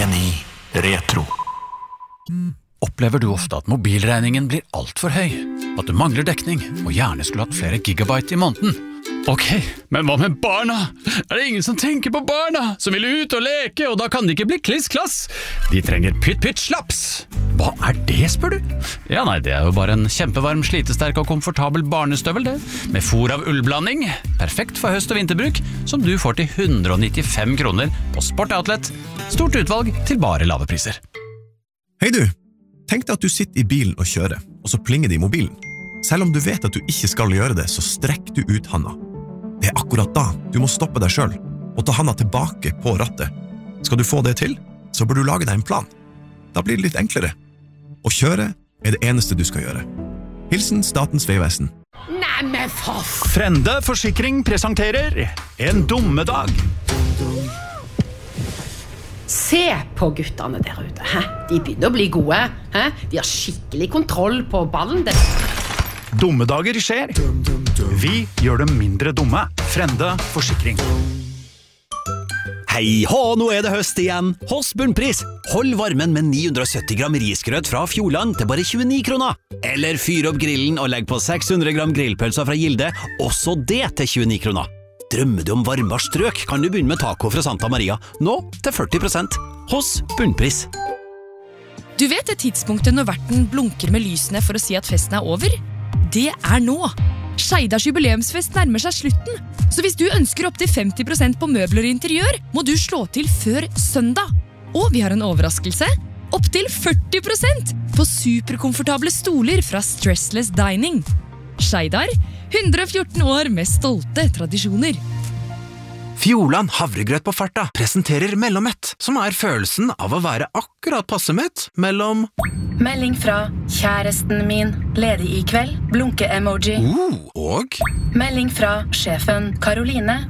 109 Retro. Opplever du ofte at mobilregningen blir alt for høy? At du mangler dekning og gjerne skulle hatt flere gigabyte i måneden? Ok, men hva med barna? Det ingen som tenker på barna, som vil ut og leke, og da kan de ikke bli kliss-klass. De trenger pytt-pytt-slaps. Hva det, spør du? Ja, nei, det jo bare en kjempevarm, slitesterk og komfortabel barnestøvel, det. Med fôr av ullblanding, perfekt for høst- og vinterbruk, som du får til 195 kroner på Sport Outlet. Stort utvalg til bare lave priser. Hei du, tenk deg at du sitter i bilen og kjører, og så plinger det i mobilen. Selv om du vet at du ikke skal gjøre det, så strekk du ut handa. Det akkurat da du må stoppe deg selv, og ta handa tilbake på rattet. Skal du få det til, så bør du lage deg en plan. Da blir det litt enklere. Å kjøre det eneste du skal gjøre. Hilsen Statens Vegvesen. Nei, men for... Frende Forsikring presenterer En dummedag. Se på guttene der ute, hæ? De begynner å bli gode, hæ? De har skikkelig kontroll på ballen. Dummedager skjer. Vi gjør dem mindre dumme. Frende Forsikring. Hei hå, nå det høst igjen. Hos Bunnpris. Hold varmen med 970 gram risgrøt fra Fjordland til bare 29 kroner. Eller fyr opp grillen og legg på 600 gram grillpølser fra Gilde, også det til 29 kroner. Drømmer du om varmere strøk, kan du begynne med taco fra Santa Maria. Nå til 40% hos Bunnpris. Du vet det tidspunktet når verten blunker med lysene for å si at festen over? Det nå. Skeidars jubileumsfest nærmer seg slutten, så hvis du ønsker opp til 50% på møbler og interiør, må du slå til før søndag. Og vi har en overraskelse. Opp til 40% på superkomfortable stoler fra Stressless Dining. Skeidar, 114 år med stolte tradisjoner. Fjordland havregrøt på farta presenterer mellommett, som følelsen av å være akkurat passe mett mellom... Melding fra kjæresten min, ledig i kveld, blunke-emoji. Og... Melding fra sjefen, Karoline,